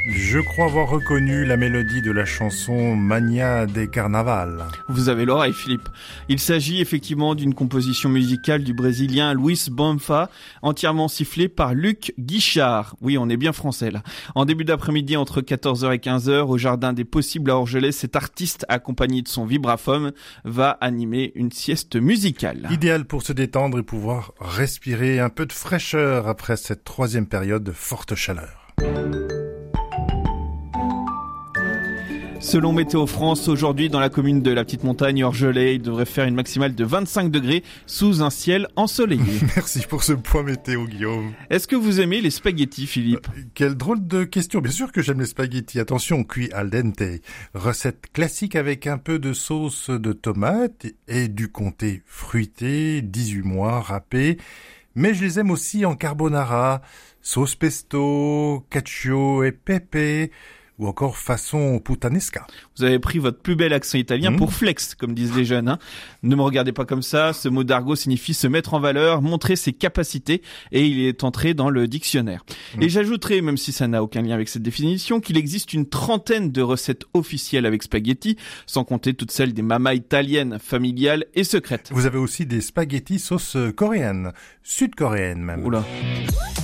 Je crois avoir reconnu la mélodie de la chanson Mania des Carnaval. Vous avez l'oreille, Philippe. Il s'agit effectivement d'une composition musicale du Brésilien Luis Bonfa, entièrement sifflée par Luc Guichard. Oui, on est bien français là. En début d'après-midi, entre 14h et 15h, au Jardin des Possibles à Orgelais, cet artiste, accompagné de son vibraphone, va animer une sieste musicale. Idéal pour se détendre et pouvoir respirer un peu de fraîcheur après cette troisième période de forte chaleur. Selon Météo France, aujourd'hui dans la commune de la Petite Montagne, Orgelais, il devrait faire une maximale de 25 degrés sous un ciel ensoleillé. Merci pour ce point météo, Guillaume. Est-ce que vous aimez les spaghettis, Philippe ? Quelle drôle de question. Bien sûr que j'aime les spaghettis. Attention, cuit al dente. Recette classique avec un peu de sauce de tomate et du comté fruité, 18 mois, râpé. Mais je les aime aussi en carbonara, sauce pesto, cacio et pepe, ou encore façon puttanesca. Vous avez pris votre plus bel accent italien pour flex, comme disent les jeunes. Hein. Ne me regardez pas comme ça, ce mot d'argot signifie se mettre en valeur, montrer ses capacités, et il est entré dans le dictionnaire. Et j'ajouterai, même si ça n'a aucun lien avec cette définition, qu'il existe une trentaine de recettes officielles avec spaghettis, sans compter toutes celles des mamas italiennes, familiales et secrètes. Vous avez aussi des spaghettis sauce coréenne, sud-coréenne même. Oula.